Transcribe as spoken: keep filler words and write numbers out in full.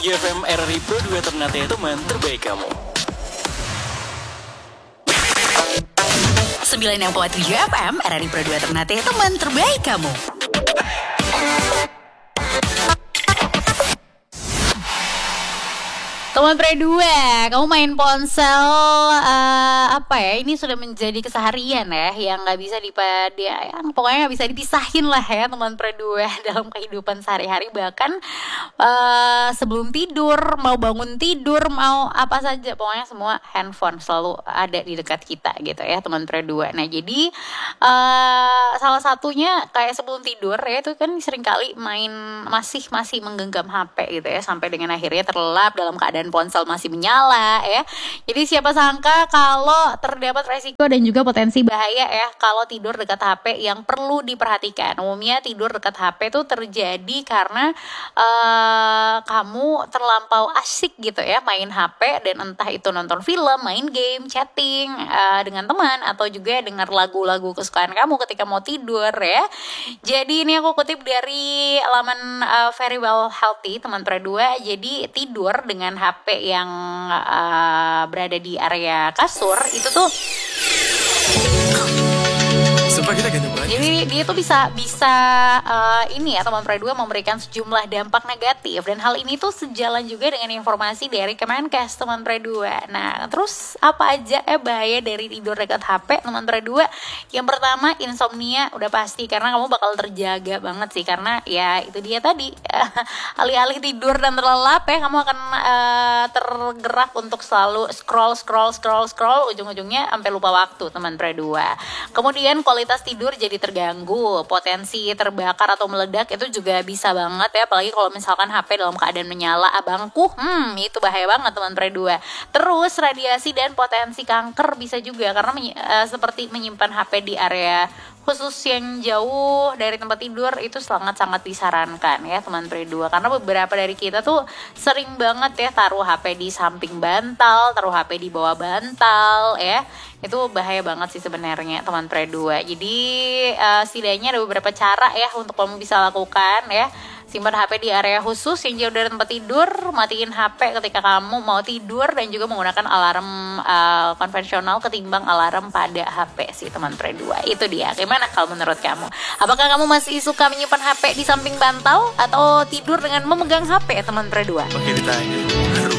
F M R R I Pro dua Ternate teman terbaik kamu. sembilan enam koma tujuh F M R R I Pro dua Ternate teman terbaik kamu. Teman Pro dua, kamu main ponsel uh, apa ya? Ini sudah menjadi keseharian ya, yang nggak bisa dipad, yang pokoknya nggak bisa dipisahin lah ya teman Pro dua dalam kehidupan sehari-hari. Bahkan uh, sebelum tidur, mau bangun tidur, mau apa saja, pokoknya semua handphone selalu ada di dekat kita gitu ya teman Pro dua. Nah jadi uh, salah satunya kayak sebelum tidur ya itu kan seringkali main masih masih menggenggam H P gitu ya sampai dengan akhirnya terlelap dalam keadaan ponsel masih menyala ya. Jadi siapa sangka kalau terdapat resiko dan juga potensi bahaya ya kalau tidur dekat H P yang perlu diperhatikan. Umumnya tidur dekat H P itu terjadi karena uh, kamu terlampau asyik gitu ya main H P, dan entah itu nonton film, main game, chatting uh, dengan teman, atau juga dengar lagu-lagu kesukaan kamu ketika mau tidur ya. Jadi ini aku kutip dari laman uh, Very Well Healthy teman Pro dua. Jadi tidur dengan H P yang uh, berada di area kasur itu tuh jadi dia tuh bisa bisa uh, ini ya teman Pro dua memberikan sejumlah dampak negatif, dan hal ini tuh sejalan juga dengan informasi dari Kemenkes teman Pro dua. Nah terus apa aja eh bahaya dari tidur dekat H P teman Pro dua? Yang pertama, insomnia udah pasti, karena kamu bakal terjaga banget sih, karena ya itu dia tadi alih-alih tidur dan terlelap ya kamu akan uh, tergerak untuk selalu scroll scroll scroll scroll ujung-ujungnya sampai lupa waktu teman Pro dua. Kemudian kualitas tidur jadi terganggu, potensi terbakar atau meledak itu juga bisa banget ya, apalagi kalau misalkan H P dalam keadaan menyala. Abangku, hmm itu bahaya banget teman Pro dua. Terus radiasi dan potensi kanker bisa juga, karena menyi- uh, seperti menyimpan H P di area khusus yang jauh dari tempat tidur itu sangat-sangat disarankan ya teman Pro dua, karena beberapa dari kita tuh sering banget ya taruh H P di samping bantal, taruh H P di bawah bantal ya. Itu bahaya banget sih sebenarnya teman Pro dua. Jadi uh, setidaknya ada beberapa cara ya untuk kamu bisa lakukan ya. Simpan H P di area khusus yang jauh dari tempat tidur, matiin H P ketika kamu mau tidur, dan juga menggunakan alarm uh, konvensional ketimbang alarm pada H P sih teman Pro dua. Itu dia. Gimana kalau menurut kamu? Apakah kamu masih suka menyimpan H P di samping bantal atau tidur dengan memegang H P teman Pro dua? Oke, ditanya.